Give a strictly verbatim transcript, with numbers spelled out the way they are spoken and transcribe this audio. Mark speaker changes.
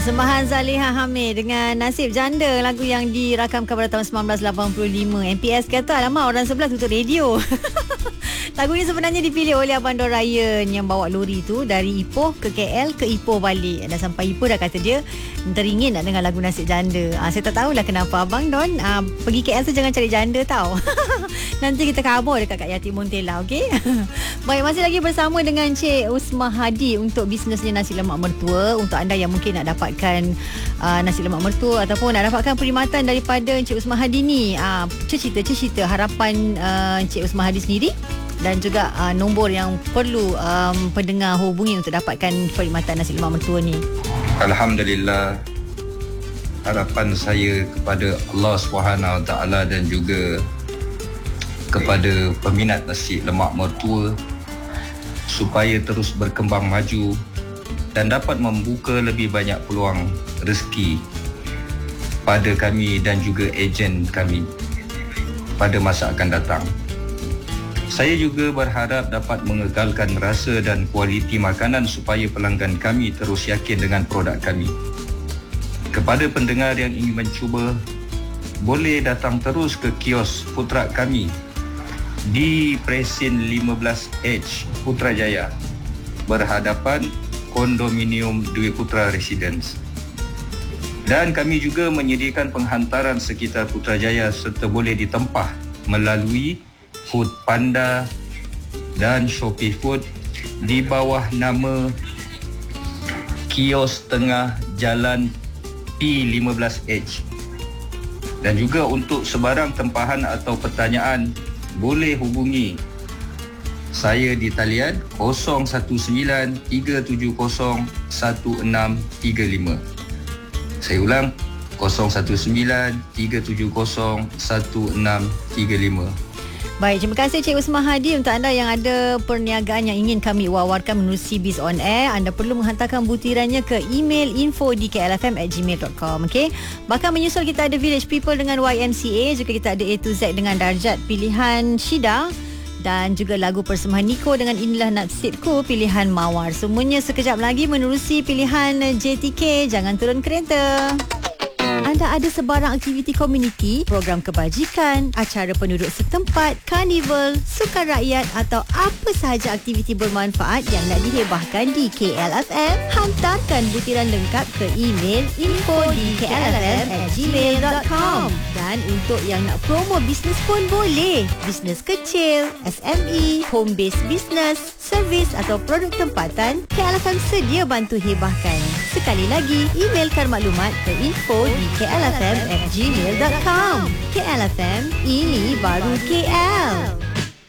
Speaker 1: Sembahan Zaliha Hamid dengan Nasib Janda, lagu yang dirakamkan pada tahun sembilan belas lapan puluh lima. M P S kata, alamak orang sebelah tutup radio. Lagu ini sebenarnya dipilih oleh Abang Don Ryan yang bawa lori tu dari Ipoh ke K L ke Ipoh balik. Dan sampai Ipoh dah kata dia teringin nak dengar lagu Nasib Janda. Ah, saya tak tahulah kenapa Abang Don ah, pergi K L tu jangan cari janda tau. Nanti kita kabur dekat Kak Yati Montella, okey? Baik, masih lagi bersama dengan Cik Usmah Hadi untuk bisnesnya nasi lemak mertua. Untuk anda yang mungkin nak dapatkan uh, nasi lemak mertua ataupun nak dapatkan perkhidmatan daripada Cik Usmah Hadi ni, uh, cerita-cerita harapan uh, Cik Usmah Hadi sendiri dan juga uh, nombor yang perlu um, pendengar hubungi untuk dapatkan perkhidmatan nasi lemak mertua ni.
Speaker 2: Alhamdulillah, harapan saya kepada Allah Subhanahu Wa Taala dan juga kepada peminat nasi lemak mertua supaya terus berkembang maju dan dapat membuka lebih banyak peluang rezeki pada kami dan juga ejen kami pada masa akan datang. Saya juga berharap dapat mengekalkan rasa dan kualiti makanan supaya pelanggan kami terus yakin dengan produk kami. Kepada pendengar yang ingin mencuba, boleh datang terus ke kios food truck kami di Presin lima belas H Putrajaya, berhadapan kondominium Dwi Putra Residence. Dan kami juga menyediakan penghantaran sekitar Putrajaya serta boleh ditempah melalui Food Panda dan Shopee Food di bawah nama Kios Tengah Jalan P lima belas H. Dan juga untuk sebarang tempahan atau pertanyaan, boleh hubungi saya di talian kosong satu sembilan tiga tujuh kosong satu enam tiga lima. Saya ulang, kosong satu sembilan tiga tujuh kosong satu enam tiga lima.
Speaker 1: Baik, terima kasih Cik Usmah Hadi. Untuk anda yang ada perniagaan yang ingin kami wawarkan menerusi Biz On Air, anda perlu menghantarkan butirannya ke email info di k l f m at gmail dot com. Okay? Bahkan menyusul kita ada Village People dengan Y M C A, juga kita ada A to Z dengan Darjat pilihan Shida, dan juga lagu persembahan Niko dengan Inilah Nasibku pilihan Mawar. Semuanya sekejap lagi menerusi pilihan J T K, Jangan Turun Kereta. Anda ada sebarang aktiviti komuniti, program kebajikan, acara penduduk setempat, karnival, sukan rakyat atau apa sahaja aktiviti bermanfaat yang nak dihebahkan di K L F M, hantarkan butiran lengkap ke email info di k l f m at gmail dot com. Dan untuk yang nak promo bisnes pun boleh. Bisnes kecil, S M E, home based business, servis atau produk tempatan, K L F M sedia bantu hebahkan. Sekali lagi, emailkan maklumat ke info di k l f m at gmail dot com. K L F M, ini baru K L.